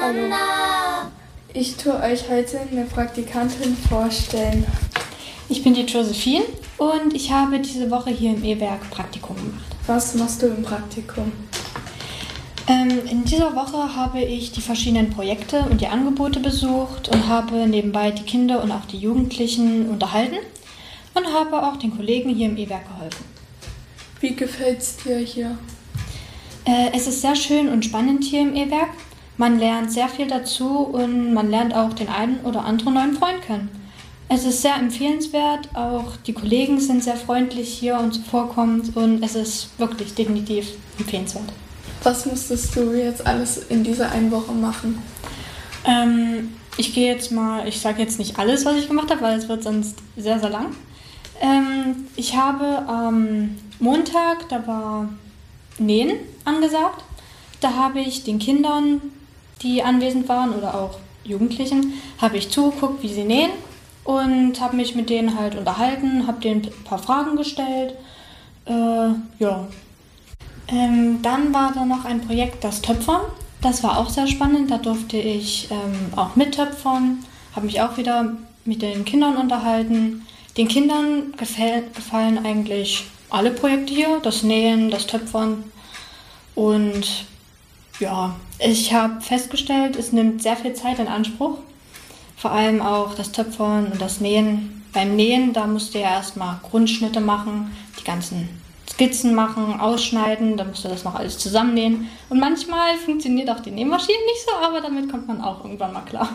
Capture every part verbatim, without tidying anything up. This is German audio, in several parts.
Hallo. Ich tue euch heute eine Praktikantin vorstellen. Ich bin die Josephine und ich habe diese Woche hier im E-Werk Praktikum gemacht. Was machst du im Praktikum? Ähm, in dieser Woche habe ich die verschiedenen Projekte und die Angebote besucht und habe nebenbei die Kinder und auch die Jugendlichen unterhalten und habe auch den Kollegen hier im E-Werk geholfen. Wie gefällt es dir hier? Äh, es ist sehr schön und spannend hier im E-Werk. Man lernt sehr viel dazu und man lernt auch den einen oder anderen neuen Freund kennen. Es ist sehr empfehlenswert, auch die Kollegen sind sehr freundlich hier und zuvorkommend und es ist wirklich definitiv empfehlenswert. Was musstest du jetzt alles in dieser einen Woche machen? Ähm, ich gehe jetzt mal, ich sage jetzt nicht alles, was ich gemacht habe, weil es wird sonst sehr, sehr lang. Ähm, ich habe am Montag, da war Nähen angesagt. Da habe ich den Kindern, die anwesend waren oder auch Jugendlichen, habe ich zugeguckt, wie sie nähen und habe mich mit denen halt unterhalten, habe denen ein paar Fragen gestellt. Äh, ja. Ähm, dann war da noch ein Projekt, das Töpfern. Das war auch sehr spannend. Da durfte ich ähm, auch mittöpfern, habe mich auch wieder mit den Kindern unterhalten. Den Kindern gefäll, gefallen eigentlich alle Projekte hier, das Nähen, das Töpfern. Und ja, ich habe festgestellt, es nimmt sehr viel Zeit in Anspruch. Vor allem auch das Töpfern und das Nähen. Beim Nähen, da musst du ja erstmal Grundschnitte machen, die ganzen Skizzen machen, ausschneiden, dann musst du das noch alles zusammennähen. Und manchmal funktioniert auch die Nähmaschine nicht so, aber damit kommt man auch irgendwann mal klar.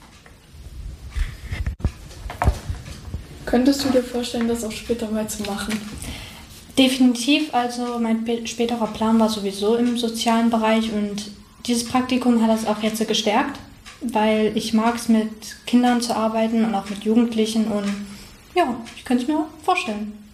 Könntest du dir vorstellen, das auch später mal zu machen? Definitiv, also mein späterer Plan war sowieso im sozialen Bereich und dieses Praktikum hat das auch jetzt gestärkt, weil ich mag es, mit Kindern zu arbeiten und auch mit Jugendlichen und ja, ich könnte es mir vorstellen.